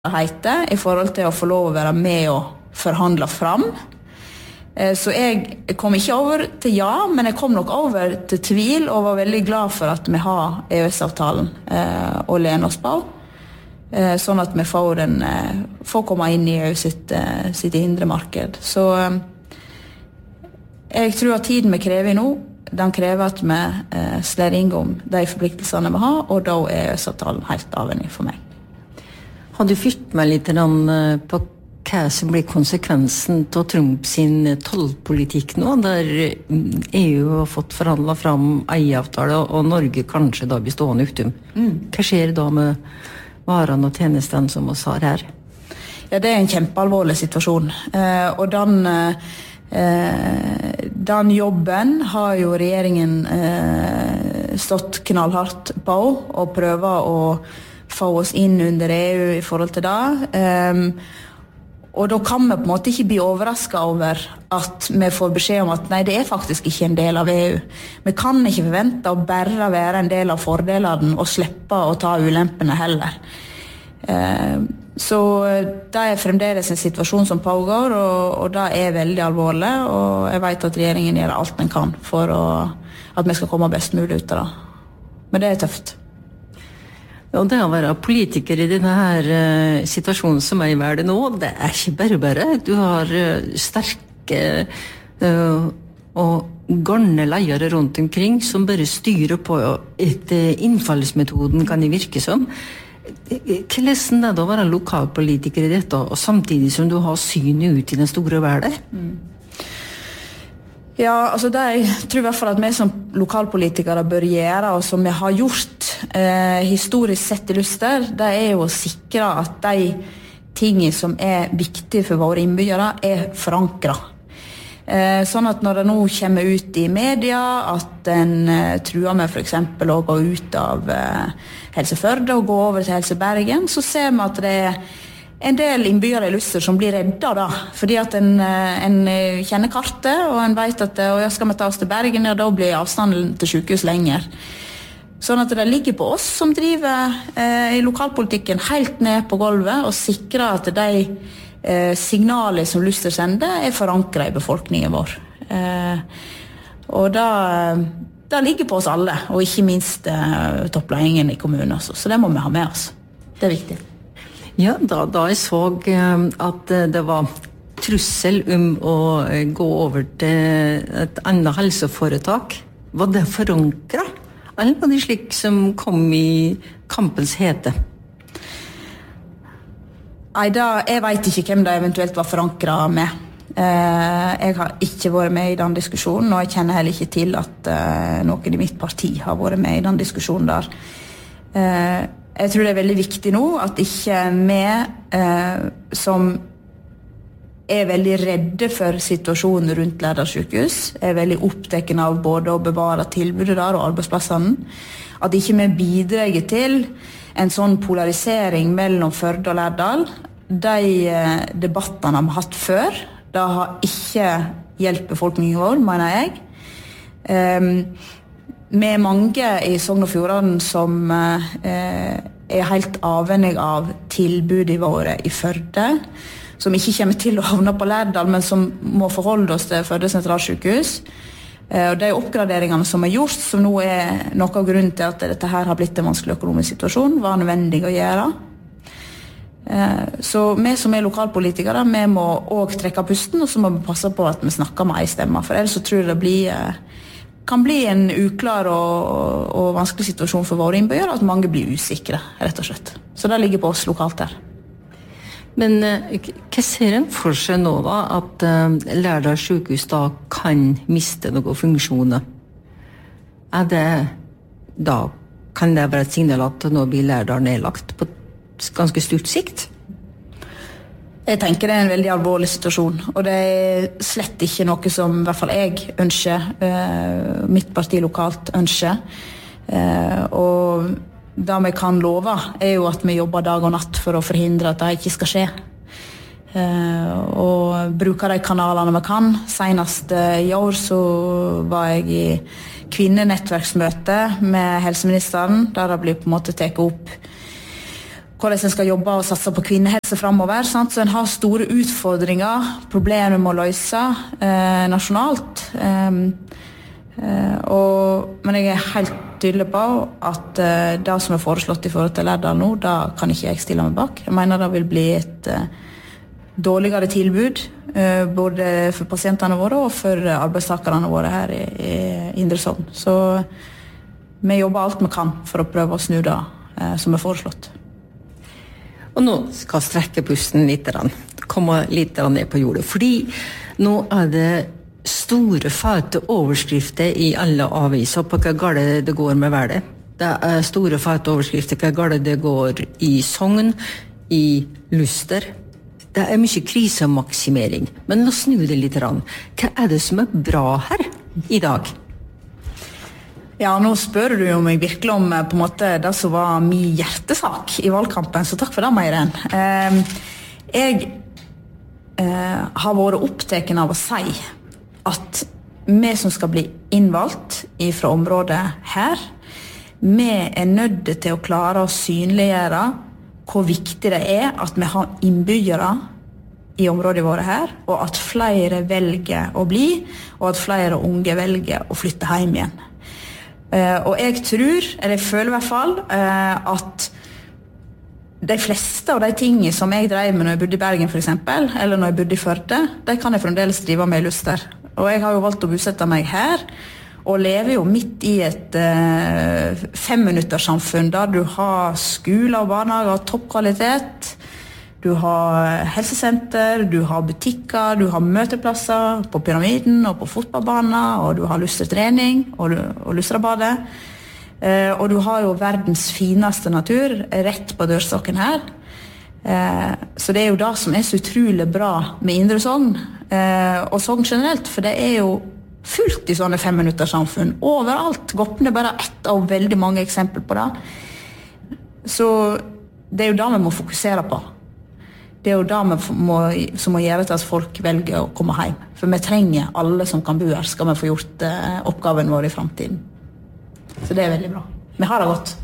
heter I forhold til å få lov å være med og forhandle fram. Så jeg kom ikke over til ja, men jeg kom nok over til tvil og var veldig glad for at vi har EØS-avtalen å lene oss på. Sånn at vi får komme inn I EU sitt indre marked. Så jeg tror at tiden vi krever nå, den krever at vi slår inn om de forpliktelsene vi har, og da EØS-avtalen helt avhengig for meg. Har du fyrt meg litt på hva som blir konsekvensen av Trump sin tollpolitikk nå, der EU har fått forhandlet fram eieavtale, og Norge kanskje da blir stående utom? Hva skjer da med varene og tjenestene som vi har her? Ja, det en kjempealvorlig situasjon. Og den jobben har jo regjeringen stått knallhardt på og prøver å få oss inn under EU I forhold til det. Og da kan vi på en måte ikke bli overrasket over at vi får beskjed om at nei, det faktisk ikke en del av EU. Vi kan ikke forvente å bare være en del av fordelene og slippe å ta ulempene heller. Så det fremdeles en situasjon som pågår, og det veldig alvorlig, og jeg vet at regjeringen gjør alt den kan for at vi skal komme best mulig ut av det. Men det tøft. Og det å være politiker I denne her situasjonen som I verden nå, det ikke bare. Du har sterke og garne ledere rundt omkring som bare styrer på innfallsmetoden kan det virke som. Hvordan det å være lokalpolitiker I dette, og samtidig som du har synet ut I den store verden? Ja, altså det jeg tror I hvert fall at vi som lokalpolitikere bør gjøre, og som vi har gjort historisk sett I Luster, det jo å sikre at de tingene som viktige for våre innbyggere forankret. Sånn at når det nå kommer ut I media at en truer med for eksempel å gå ut av Helse Førde og gå over til Helse Bergen, så ser vi at det en del innbyggere I Luster som blir redda da, fordi at en kjenner kartet, og en vet at skal vi ta oss til Bergen, ja, da blir avstanden til sykehus lenger. Sånn at det ligger på oss som driver I lokalpolitikken helt ned på gulvet og sikrer at de signaler som Luster sender forankret I befolkningen vår. Og det ligger på oss alle, og ikke minst toppledingen I kommunen. Så det må vi ha med oss. Det viktig. Ja, da jeg så at det var trussel å gå over til et annet helseforetak, var det forankret? Eller var det slik som kom I kampens hete? Nei, jeg vet ikke hvem det eventuelt var forankret med. Jeg har ikke vært med I den diskusjonen, og jeg kjenner heller ikke til at noen I mitt parti har vært med I den diskusjonen der. Jeg tror det veldig viktig nå at ikke vi som veldig redde for situasjonen rundt Lærdal sykehus, veldig opptatt av både å bevare tilbudet der og arbeidsplassene, at ikke vi bidrar til en sånn polarisering mellom Førde og Lærdal. De debattene vi har hatt før, det har ikke hjulpet befolkningen vår, mener jeg. Vi mange I Sogn og Fjordane som helt avhengig av tilbudet våre I Førde, som ikke kommer til å havne på Lærdal, men som må forholde oss til Førde sentralsykehus. Og de oppgraderingene som gjort, som nå noe av grunnen til at dette her har blitt en vanskelig økonomisk situasjon, var nødvendig å gjøre. Så vi som lokalpolitikere, vi må også trekke pusten, og så må vi passe på at vi snakker med en stemme, for ellers så tror jeg det kan bli en uklar og vanskelig situasjon for våre innbyggere, at mange blir usikre, rett og slett. Så det ligger på oss lokalt her. Men hva ser en for seg nå da, at Lærdal sykehus da kan miste noen funksjoner? Da kan det være et signal at nå blir Lærdal nedlagt på ganske stort sikt? Jeg tenker det en veldig alvorlig situasjon, og det slett ikke noe som I hvert fall jeg ønsker, mitt parti lokalt ønsker. Og det vi kan love jo at vi jobber dag og natt for å forhindre at det ikke skal skje. Og bruker de kanalene vi kan. Senest I år så var jeg I kvinnenettverksmøte med helseministeren, der det blir på en måte tatt opp hvordan en skal jobbe og satse på kvinnehelse fremover. Sant? Så en har store utfordringer, problemer med å løse nasjonalt. Men jeg helt tydelig på at det som foreslått i forhold til Lærdal nå, da kan ikke jeg stille meg bak. Jeg mener det vil bli et dårligere tilbud, både for pasientene våre og for arbeidstakerne våre her i Indre Sogn. Så vi jobber alt vi kan for å prøve å snu det som foreslått. Og nå skal strekke pusten litt, komme litt ned på jordet, fordi nå det store, fete overskrifter i alle aviser på hva galt det går med været. Det store, fete overskrifter hva galt det går i Sogn, i Luster. Det mye krisemaksimering, men la oss snu det litt. Hva det som bra her i dag? Ja, nå spør du jo meg virkelig om på en måte det som var min hjertesak i valgkampen, så takk for det, Meiren. Jeg har vært opptatt av å si at vi som skal bli innvalgt fra området her, vi nødt til å klare å synliggjøre hvor viktig det at vi har innbyggere i området våre her, og at flere velger å bli, og at flere unge velger å flytte hjem igjen. Og jeg tror, eller jeg føler i hvert fall, at de fleste av de tingene som jeg drev med når jeg bodde i Bergen for eksempel, eller når jeg bodde i Førde, de kan jeg fremdeles drive med i Luster. Og jeg har jo valgt å bosette meg her, og lever jo midt i et 5-minutterssamfunn der du har skole og barnehager av toppkvalitet, du har helsesenter, du har butikker, du har møteplasser på Pyramiden og på fotballbaner, og du har Lustertrening og Lustrabadet. Og du har jo verdens fineste natur rett på dørstokken her. Så det jo det som så utrolig bra med Indre Sogn, og Sogn generelt, for det jo fullt i sånne 5-minutterssamfunn overalt. Goppen bare ett av veldig mange eksempler på det. Så det jo det vi må fokusere på. Det jo det som må gjøre til at folk velger å komme hjem. For vi trenger alle som kan bo her, skal vi få gjort oppgaven vår i fremtiden. Så det veldig bra. Vi har det godt.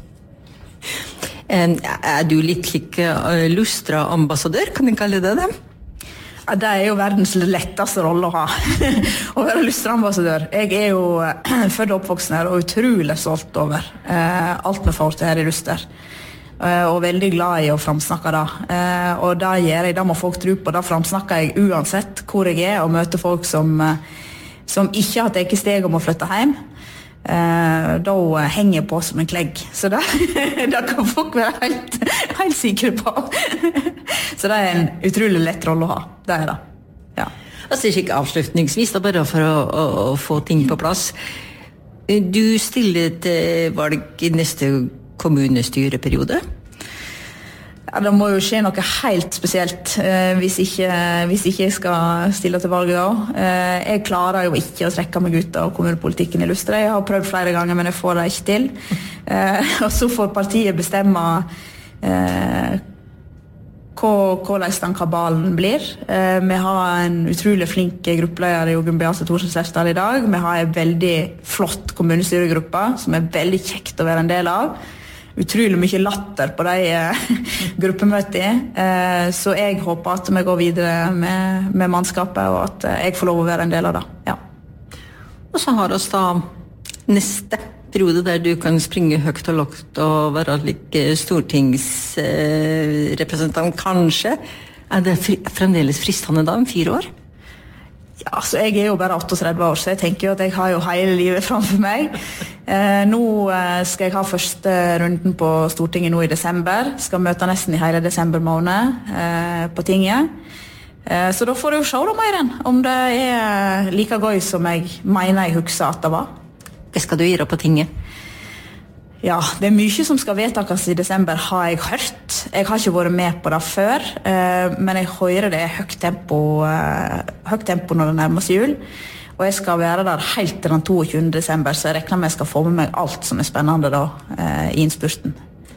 Du litt slik Lustra-ambassadør, kan du kalle det det? Ja, det jo verdens letteste rolle å ha, å være Lustra-ambassadør. Jeg jo født og oppvoksen her, og utrolig stolt over alt vi får til her i Luster. Og veldig glad i å framsnakke det. Og det gjør jeg, det må folk tro på. Det framsnakker jeg uansett hvor jeg og møter folk som ikke har tatt steg om å flytte hjem. Da henger jeg på som en klegg. Så det kan folk være helt sikre på. Så det en utrolig lett rolle å ha. Det det. Ja. Altså, ikke avslutningsvis, da, bare for å få ting på plass. Du stiller til valg i neste kommunestyreperiode? Ja, det må jo skje noe helt spesielt hvis ikke jeg skal stille til valget da. Jeg klarer jo ikke å trekke meg ut av kommunepolitikken i Luster. Jeg har prøvd flere ganger, men jeg får det ikke til. Og så får partiet bestemme hvordan den kabalen blir. Vi har en utrolig flink gruppeleder i Jorgunn Beate Thorsen Sersdal i dag. Vi har en veldig flott kommunestyregruppe som veldig kjekt å være en del av. Utrolig mye latter på de gruppemøtene. Så jeg håper at vi går videre med mannskapet, og at jeg får lov å være en del av det. Ja. Og så har vi da neste periode der du kan springe høyt og lågt og være like stortingsrepresentant, kanskje. Det fremdeles fristende da, om 4 år? Ja, så jeg jo bare 38 år, så jeg tenker jo at jeg har jo hele livet framfor meg. Nå skal jeg ha første runden på Stortinget nå i desember. Skal møte nesten i hele desember måned på tinget. Så da får jeg jo se da, Meiren, om det like gøy som jeg mener jeg husker at det var. Hva skal du gjøre på tinget? Ja, det mye som skal vedtakes i desember, har jeg hørt. Jeg har ikke vært med på det før, men jeg hører det høyt tempo når det nærmer seg jul. Og jeg skal være der helt til den 22. desember, så jeg regner med jeg skal få med meg alt som spennende da, i innspurten.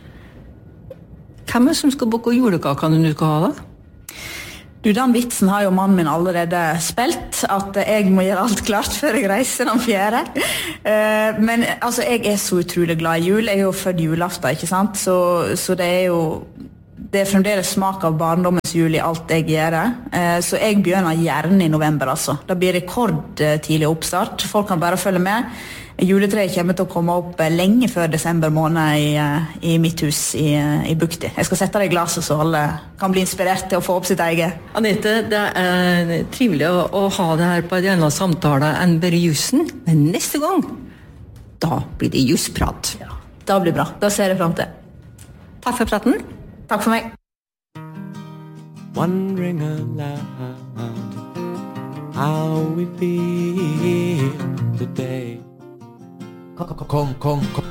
Hvem som skal bake julekaka når du skal ha det? Du, den vitsen har jo mannen min allerede spilt, at jeg må gjøre alt klart før jeg reiser den 4. Men altså, jeg så utrolig glad i jul. Jeg jo født julaften, ikke sant? Så det jo det fremdeles smak av barndommens jul I alt jeg gjør. Så jeg begynner gjerne I november, altså. Det blir rekordtidlig oppstart. Folk kan bare følge med. Juletreet kommer til å komme opp lenge før desember måned I mitt hus I Bukti. Jeg skal sette det I glasset så alle kan bli inspirert til å få opp sitt eget. Anette, det trivelig å ha det her på en annen samtale enn bare jussen, men neste gang, da blir det jussprat. Ja, da blir bra. Da ser jeg frem til. Takk for praten. Takk for meg. Wondering aloud how we feel today. Kong